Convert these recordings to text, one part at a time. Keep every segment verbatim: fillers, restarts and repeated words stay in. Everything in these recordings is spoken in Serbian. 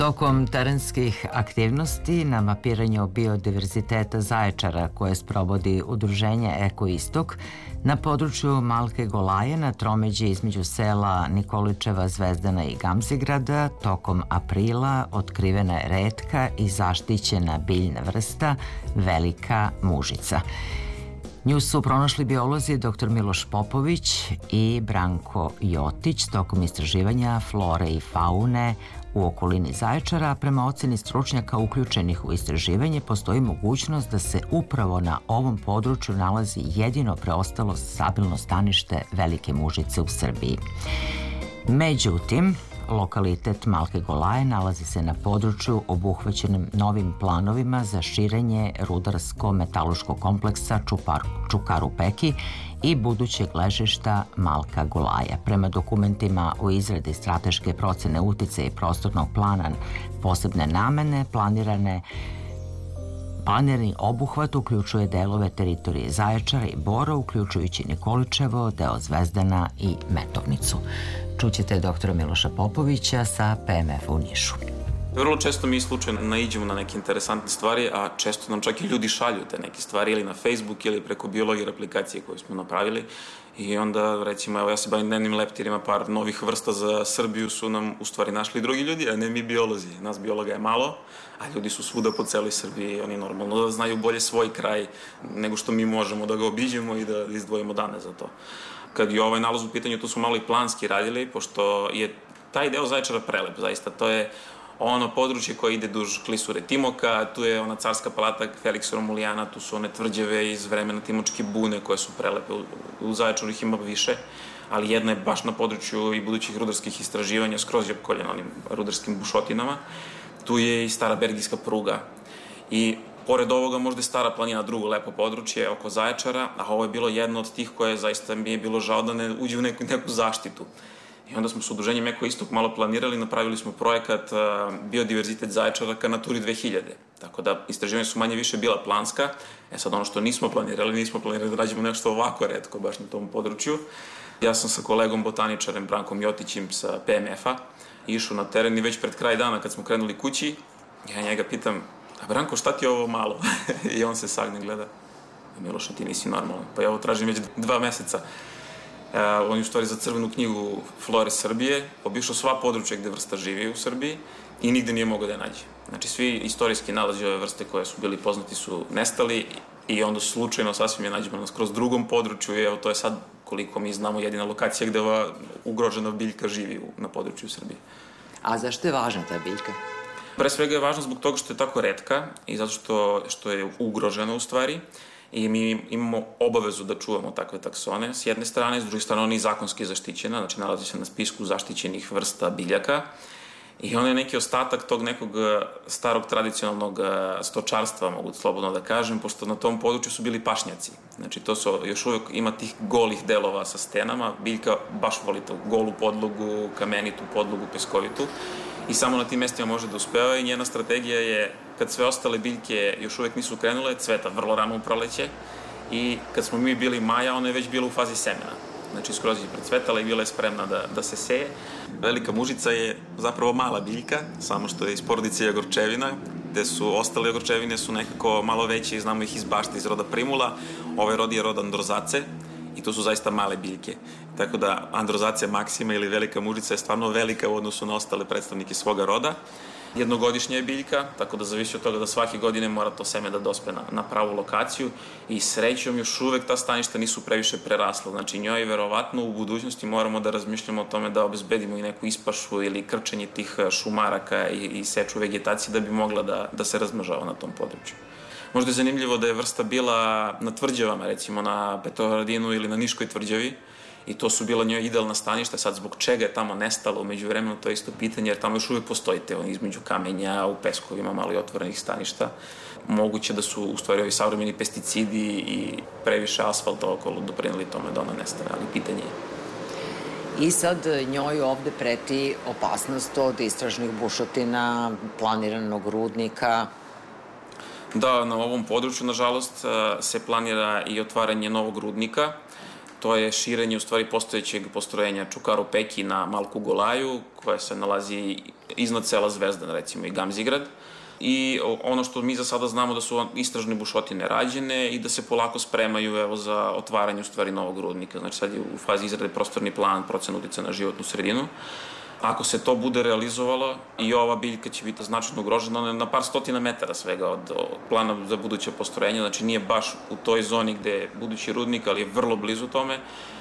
Tokom terenskih aktivnosti na mapiranju biodiverziteta Zaječara koje sprovodi udruženje Eko Istok na području Malke Golaje na tromeđi između sela Nikoličeva, Zvezdana i Gamzigrada tokom aprila otkrivena je retka i zaštićena biljna vrsta velika mužica. Nju su pronašli biolozi dr Miloš Popović i Branko Jotić tokom istraživanja flore i faune u okolini Zaječara. Prema oceni stručnjaka uključenih u istraživanje postoji mogućnost da se upravo na ovom području nalazi jedino preostalo stabilno stanište velike mužice u Srbiji. Međutim, lokalitet Malke Golaje nalazi se na području obuhvaćenim novim planovima za širenje rudarsko-metaloškog kompleksa Čukaru Peki i budućeg ležišta Malka Golaja. Prema dokumentima o izradi strateške procene uticaja i prostornog plana posebne namene, planirane Planirani obuhvat uključuje delove teritorije Zaječara i Bora, uključujući Nikoličevo, deo Zvezdana i Metovnicu. Čućete doktora Miloša Popovića sa P M F-a u Nišu. Vrlo često mi slučajno naiđemo na neke interesantne stvari, a često nam čak i ljudi šalju te neke stvari ili na Facebook ili preko biologije aplikacije koje smo napravili. I onda, recimo, evo ja se bavim dnevnim leptirima, par novih vrsta za Srbiju su nam u stvari našli drugi ljudi, a ne mi biolozi. Nas biologa je malo, a ljudi su svuda po celoj Srbiji i oni normalno znaju bolje svoj kraj nego što mi možemo da ga obiđemo i da izdvojimo dane za to. Kad je ovaj nalaz u pitanju, tu smo malo i planski radili, pošto je taj deo Zaječara prelep, zaista. To je ono područje koje ide duž klisure Timoka, tu je ona carska palata Feliksa Romulijana, tu su one tvrđave iz vremena Timočke bune koje su prelepe. U Zaječaru ih ima više, ali jedna je baš na području i budućih rudarskih istraživanja, skroz je opkoljena onim rudarskim bušotinama. Tu je i stara bergijska pruga. I pored ovoga možda je Stara planina drugo lepo područje oko Zaječara, a ovo je bilo jedno od tih koje zaista mi je bilo žao da ne uđe u neku, neku zaštitu. I onda smo s udruženjem Eko Istok malo planirali, napravili smo projekat Biodiverzitet Zaječara ka Naturi dve hiljade. Tako da istraživanja su manje više bila planska. E sad ono što nismo planirali, nismo planirali da rađemo nešto ovako retko baš na tom području. Ja sam sa kolegom botaničarem Brankom Jotićem sa P M F-a išao na teren i već pred kraj dana kad smo krenuli kući, ja njega pitam: a Branko, šta ti je ovo malo? I on se sagne, gleda: Miloša, ti nisi normalan. Pa ja ovo tražim već dva meseca. Uh, on je u stvari za crvenu knjigu flore Srbije obišao sva područja gde vrsta živi u Srbiji i nigde nije mogao da je nađe. Znači, svi istorijski nalazi ove vrste koje su bili poznati su nestali i onda slučajno sasvim je nađemo na skroz drugom području i evo to je sad, koliko mi znamo, jedina lokacija gde ova ugrožena biljka živi na području Srbije. A zašto je važna ta biljka? Pre svega je važno zbog toga što je tako retka i zato što, što je ugrožena u stvari. I mi imamo obavezu da čuvamo takve taksone s jedne strane, s druge strane ona je zakonski zaštićena, znači nalazi se na spisku zaštićenih vrsta biljaka i ona je neki ostatak tog nekog starog tradicionalnog stočarstva, mogu slobodno da kažem, pošto na tom području su bili pašnjaci. Znači to su, još uvek ima tih golih delova sa stenama, biljka baš voli to, golu podlogu, kamenitu podlogu, peskovitu. I samo na tim mestima može da uspeva i njena strategija je, kad sve ostale biljke još uvek nisu krenule, cveta vrlo rano u proleće i kad smo mi bili maja, ona je već bila u fazi semena. Znači, skroz je precvetala i bila je spremna da, da se seje. Velika mužica je zapravo mala biljka, samo što je iz porodice jagorčevina, gde su ostale jagorčevine su nekako malo veće i znamo ih iz bašte, iz roda primula. Ovaj rod je rod androzace i to su zaista male biljke. Tako da androzacija maksima ili velika mužica je stvarno velika u odnosu na ostale predstavnike svoga roda. Jednogodišnja je biljka, tako da zavisi od toga da svake godine mora to seme da dospe na, na pravu lokaciju i srećom još uvek ta staništa nisu previše prerasla. Znači njoj verovatno u budućnosti moramo da razmišljamo o tome da obezbedimo i neku ispašu ili krčenje tih šumaraka i, i seču vegetacije da bi mogla da, da se razmnožava na tom području. Možda je zanimljivo da je vrsta bila na tvrđavama, recimo na Petrovaradinu ili na Niškoj tvrđavi, i to su bila njoj idealna staništa. Sad, zbog čega je tamo nestalo umeđu vremenu, to je isto pitanje, jer tamo još uvijek postoji te između kamenja, u peskovima, malo i otvorenih staništa. Moguće da su u stvari ovi savremeni pesticidi i previše asfalta okolo doprineli tome da ona nestane, ali pitanje je. I sad njoj ovde preti opasnost od istražnih bušotina, planiranog rudnika. Da, na ovom području, nažalost, se planira i otvaranje novog rudnika To je širenje u stvari postojećeg postrojenja Čukaru Peki na Malku Golaju, koja se nalazi iznad sela Zvezdan, recimo, i Gamzigrad. I ono što mi za sada znamo da su istražne bušotine rađene i da se polako spremaju evo, za otvaranje u stvari novog rudnika. Znači sad je u fazi izrade prostorni plan, procena uticaja na životnu sredinu. Ako se to bude realizovalo, i ova biljka će biti značajno ugrožena, ona je na par stotina metara svega od, od plana za buduće postrojenje, znači nije baš u toj zoni gde je budući rudnik, ali je vrlo blizu tome.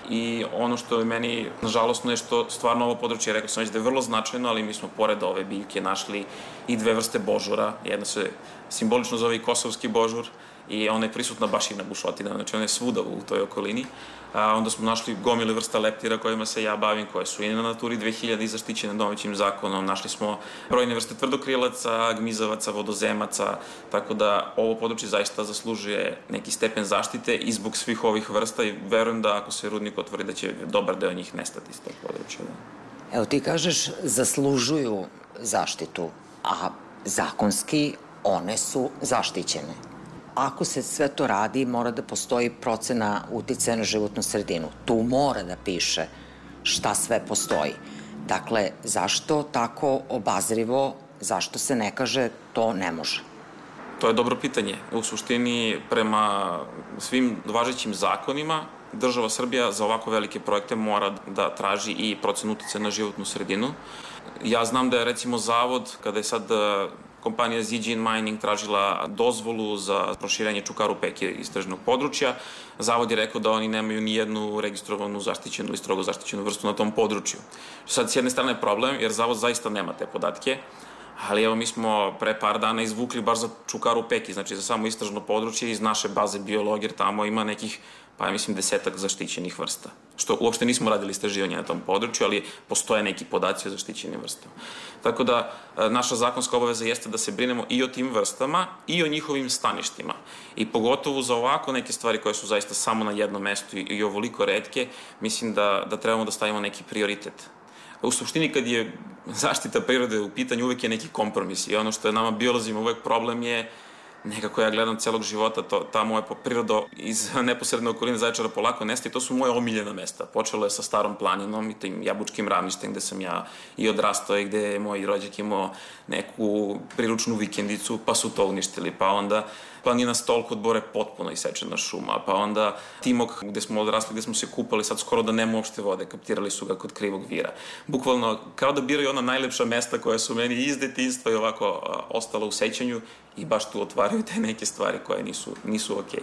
I ono što je meni nažalostno je što stvarno ovo područje, rekao sam već da je vrlo značajno, ali mi smo pored ove biljke našli i dve vrste božura. Jedna se simbolično zove i kosovski božur i ona je prisutna baš i na bušotinama, znači ona je svuda u toj okolini. A onda smo našli gomile vrsta leptira kojima se ja bavim, koje su i na Naturi dve hiljade i zaštićene domaćim zakonom. Našli smo brojne vrste tvrdokrilaca, gmizavaca, vodozemaca, tako da ovo područje zaista zaslužuje neki stepen zaštite i zbog svih ovih vrsta i verujem da ako se rudnik otvori da će dobar deo njih nestati iz tog područja. Da. Evo ti kažeš zaslužuju zaštitu, a zakonski one su zaštićene. Ako se sve to radi, mora da postoji procena uticaja na životnu sredinu. Tu mora da piše šta sve postoji. Dakle, zašto tako obazrivo, zašto se ne kaže to ne može? To je dobro pitanje. U suštini, prema svim važećim zakonima, država Srbija za ovako velike projekte mora da traži i procenu uticaja na životnu sredinu. Ja znam da je recimo zavod, kada je sad kompanija Zijin Mining tražila dozvolu za proširenje Čukaru Peki istražnog područja, zavod je rekao da oni nemaju ni jednu registrovanu zaštićenu ili strogo zaštićenu vrstu na tom području. Sad, s jedne strane je problem, jer zavod zaista nema te podatke, ali evo mi smo pre par dana izvukli baš za Čukaru Peki, znači za samo istražno područje iz naše baze biologije, tamo ima nekih, pa ja mislim, desetak zaštićenih vrsta. Što uopšte nismo radili istraživanje na tom području, ali postoje neki podaci o zaštićenim vrstama. Tako da, naša zakonska obaveza jeste da se brinemo i o tim vrstama i o njihovim staništima. I pogotovo za ovako neke stvari koje su zaista samo na jednom mestu i, i ovoliko retke, mislim da, da trebamo da stavimo neki prioritet. U suštini, kad je zaštita prirode u pitanju, uvek je neki kompromis i ono što je nama biolozima uvek problem je nekako ja gledam celog života, to, ta moja priroda iz neposredne okoline Zaječara polako nestaje i to su moje omiljena mesta. Počelo je sa Starom planinom i tim Jabučkim ravništem gde sam ja i odrastao i gde je moj rođak imao neku priručnu vikendicu, pa su to uništili, pa onda planina Stol kod Bore potpuno isečena šuma, pa onda Timok gde smo odrasli, gde smo se kupali, sad skoro da nema uopšte vode, kaptirali su ga kod Krivog vira. Bukvalno kao da biraju ona najlepša mesta koja su meni iz detinjstva i ovako a, ostala u sećanju i baš tu otvaraju te neke stvari koje nisu, nisu okej.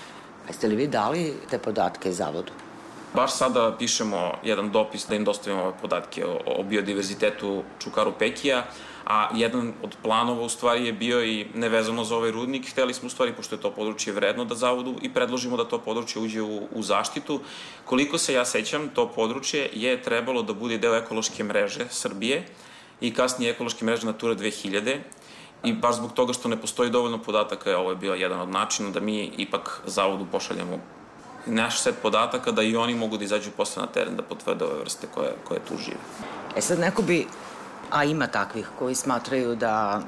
A jeste li vi dali te podatke zavodu? Baš sada pišemo jedan dopis da im dostavimo ove podatke o, o biodiverzitetu Čukaru Pekija, a jedan od planova u stvari je bio i nevezano za ovaj rudnik. Hteli smo u stvari, pošto je to područje vredno, da zavodu i predložimo da to područje uđe u, u zaštitu. Koliko se ja sećam, to područje je trebalo da bude deo ekološke mreže Srbije i kasnije ekološke mreže Natura dve hiljade. I baš zbog toga što ne postoji dovoljno podataka, ovo je bio jedan od načina da mi ipak zavodu pošaljemo naš set podataka, da i oni mogu da izađu posle na teren da potvrde ove vrste koje, koje tu žive. E sad neko bi, a ima takvih koji smatraju da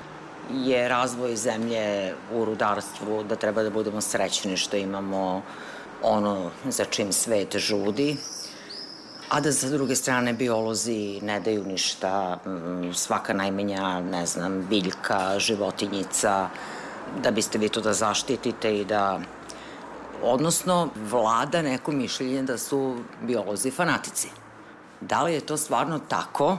je razvoj zemlje u rudarstvu, da treba da budemo srećni što imamo ono za čim svet žudi, a da sa druge strane biolozi ne daju ništa, svaka najmenja, ne znam, biljka, životinjica, da biste vi to da zaštitite i da... Odnosno, vlada neko mišljenje da su biolozi fanatici. Da li je to stvarno tako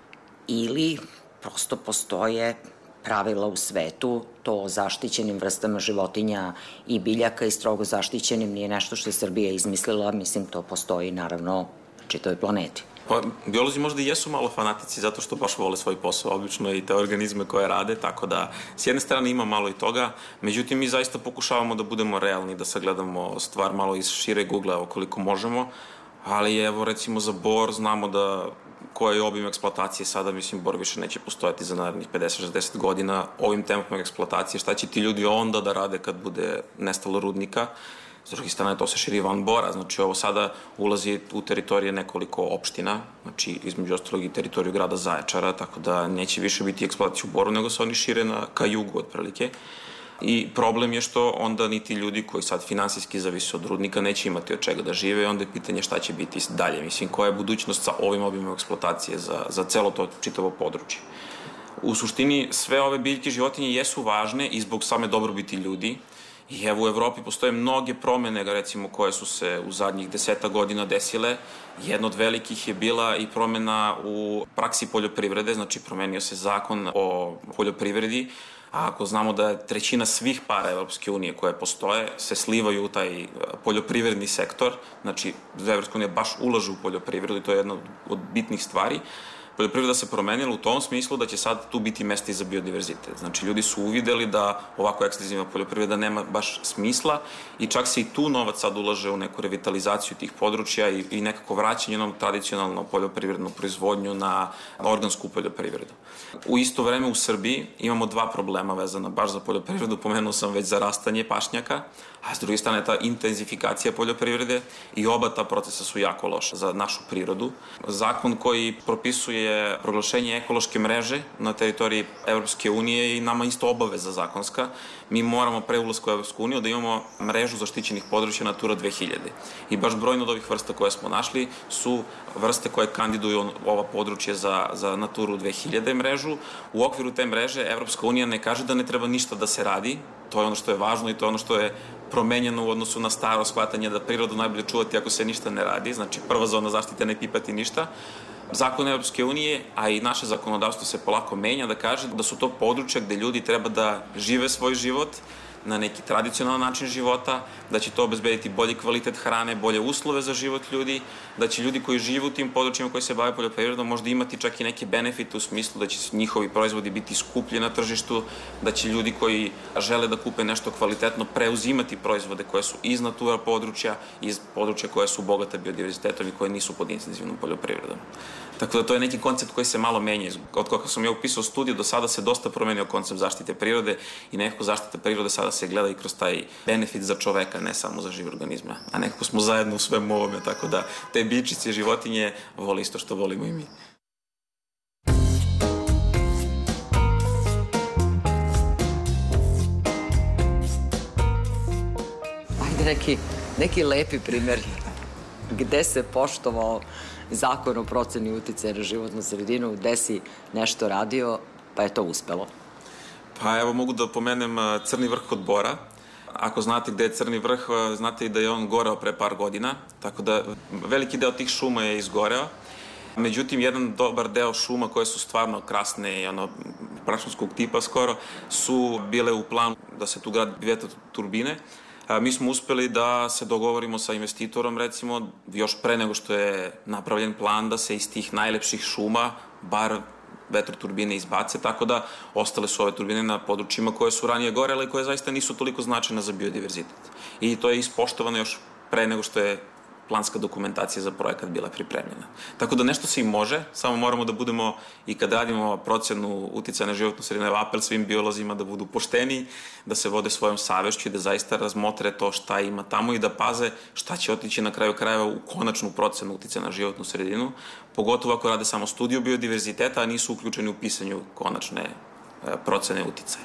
ili prosto postoje pravila u svetu, to o zaštićenim vrstama životinja i biljaka i strogo zaštićenim nije nešto što je Srbija izmislila, mislim to postoji naravno čitavoj planeti. Pa, biolozi možda i jesu malo fanatici zato što baš vole svoj posao, obično i te organizme koje rade, tako da s jedne strane ima malo i toga, međutim mi zaista pokušavamo da budemo realni, da sagledamo stvar malo iz šireg ugla koliko možemo, ali evo recimo za bor znamo da koji je obim eksploatacije sada, mislim, bor više neće postojati za narednih pedeset do šezdeset godina ovim tempom eksploatacije, šta će ti ljudi onda da rade kad bude nestalo rudnika. S druge strane, to se širi van bora, znači ovo sada ulazi u teritorije nekoliko opština, znači između ostalog i teritoriju grada Zaječara, tako da neće više biti eksploatacija u boru, nego se oni šire na, ka jugu otprilike. I problem je što onda niti ljudi koji sad finansijski zavise od rudnika neće imati od čega da žive i onda je pitanje šta će biti dalje. Mislim, koja je budućnost sa ovim obimom eksploatacije za, za celo to čitavo područje. U suštini, sve ove biljke životinje jesu važne i zbog same dobrobiti ljudi. I evo u Evropi postoje mnoge promene, recimo, koje su se u zadnjih deseta godina desile. Jedna od velikih je bila i promena u praksi poljoprivrede, znači promenio se zakon o poljoprivredi, a ako znamo da je trećina svih para Evropske unije koje postoje se slivaju u taj poljoprivredni sektor, znači Evropska unija baš ulaže u poljoprivredu i to je jedna od bitnih stvari. Poljoprivreda se promenila u tom smislu da će sad tu biti mesta i za biodiverzitet. Znači, ljudi su uvideli da ovako ekstenzivna poljoprivreda nema baš smisla i čak se i tu novac sad ulaže u neku revitalizaciju tih područja i, i nekako vraćanje na tradicionalnu poljoprivrednu proizvodnju na organsku poljoprivredu. U isto vreme u Srbiji imamo dva problema vezana baš za poljoprivredu. Pomenuo sam već zarastanje pašnjaka, a s druge strane ta intenzifikacija poljoprivrede i oba ta procesa su jako loše za našu prirodu. Zakon koji propisuje proglašenje ekološke mreže na teritoriji Evropske unije i nama isto obaveza zakonska. Mi moramo pre ulaska u Evropsku uniju da imamo mrežu zaštićenih područja Natura dve hiljade. I baš brojno od ovih vrsta koje smo našli su vrste koje kandiduju ova područje za, za Naturu dve hiljade mrežu. U okviru te mreže Evropska unija ne kaže da ne treba ništa da se radi. To je ono što je važno i to je ono što je promenjeno u odnosu na staro shvatanje da prirodu najbolje čuvati ako se ništa ne radi. Znači, prva zona zaštite ne pipati ništa. Zakon Evropske unije, a i naše zakonodavstvo se polako menja da kaže da su to područja gde ljudi treba da žive svoj život na neki tradicionalan način života, da će to obezbediti bolji kvalitet hrane, bolje uslove za život ljudi, da će ljudi koji žive u tim područjima koji se bave poljoprivredom možda imati čak i neke benefite u smislu da će njihovi proizvodi biti skuplji na tržištu, da će ljudi koji žele da kupe nešto kvalitetno preuzimati proizvode koje su iz natura područja, iz područja koje su bogate biodiverzitetom i koje nisu pod intenzivnom poljoprivredom. Tako da to je neki koncept koji se malo menja. Od kako sam ja upisao studiju, do sada se dosta promenio koncept zaštite prirode i nekako zaštita prirode sada se gleda i kroz taj benefit za čoveka, ne samo za žive organizme. A nekako smo zajedno u svemu ovome, tako da te biljčice i životinje vole isto što volimo i mi. Ajde neki, neki lepi primer gde se poštovao zakon o proceni uticaja na životnu sredinu, gde si nešto radio, pa je to uspelo? Pa evo mogu da pomenem Crni vrh kod Bora. Ako znate gde je Crni vrh, znate i da je on goreo pre par godina, tako da veliki deo tih šuma je izgoreo. Međutim, jedan dobar deo šuma koje su stvarno krasne i ono prašumskog tipa skoro, su bile u planu da se tu gradi vetroturbine. Mi smo uspeli da se dogovorimo sa investitorom, recimo, još pre nego što je napravljen plan da se iz tih najlepših šuma bar vetroturbine izbace, tako da ostale su ove turbine na područjima koje su ranije gorele i koje zaista nisu toliko značajne za biodiverzitet. I to je ispoštovano još pre nego što je planska dokumentacija za projekat bila pripremljena. Tako da nešto se i može, samo moramo da budemo i kad radimo procenu uticaja na životnu sredinu, apel svim biolozima da budu pošteni, da se vode svojom savešću i da zaista razmotre to šta ima tamo i da paze šta će otići na kraju krajeva u konačnu procenu uticaja na životnu sredinu, pogotovo ako rade samo studiju biodiverziteta, a nisu uključeni u pisanju konačne procene uticaja.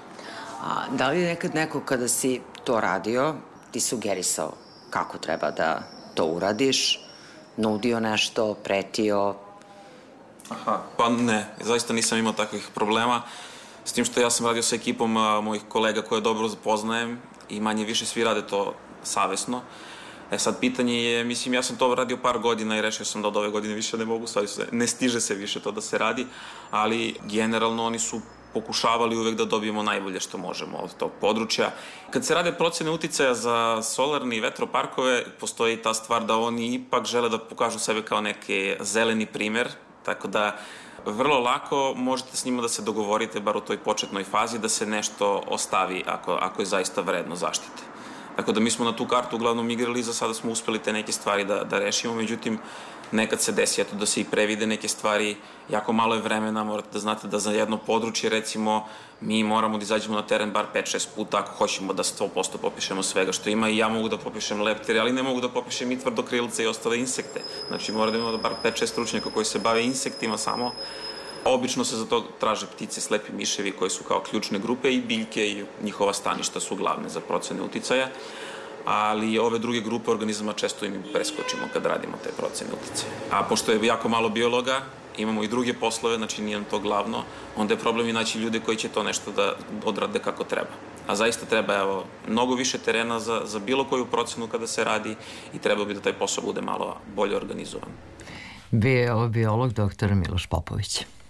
A da li je nekad neko kada si to radio, ti sugerisao kako treba da to uradiš, nudio nešto, pretio? Aha, pa ne, zaista nisam imao takvih problema, s tim što ja sam radio sa ekipom mojih kolega koje dobro poznajem i manje više svi rade to savesno. E sad, pitanje je, mislim, ja sam to radio par godina i rešio sam da od ove godine više ne mogu, stvari se, ne stiže se više to da se radi, ali generalno oni su pokušavali uvek da dobijemo najbolje što možemo od tog područja. Kad se rade procene uticaja za solarne i vetroparkove, postoji ta stvar da oni ipak žele da pokažu sebe kao neki zeleni primer, tako da vrlo lako možete s njima da se dogovorite, bar u toj početnoj fazi, da se nešto ostavi ako, ako je zaista vredno zaštite. Tako da mi smo na tu kartu uglavnom igrali i za sada smo uspeli te neke stvari da, da rešimo, međutim, nekad se desi eto, da se i previde neke stvari, jako malo je vremena, morate da znate da za jedno područje, recimo, mi moramo da izađemo na teren bar pet šest puta ako hoćemo da sto posto popišemo svega što ima i ja mogu da popišem leptire, ali ne mogu da popišem i tvrdokrilce i ostale insekte. Znači, mora da imamo bar pet šest stručnjaka koji se bave insektima samo Obično se za to traže ptice, slepi miševi koji su kao ključne grupe i biljke i njihova staništa su glavne za procene uticaja, ali ove druge grupe organizama često im preskočimo kad radimo te procene uticaja. A pošto je jako malo biologa, imamo i druge poslove, znači nije nam to glavno, onda je problem i naći ljude koji će to nešto da odrade kako treba. A zaista treba, evo, mnogo više terena za, za bilo koju procenu kada se radi i treba bi da taj posao bude malo bolje organizovan. Bio je ovo biolog doktor Miloš Popović.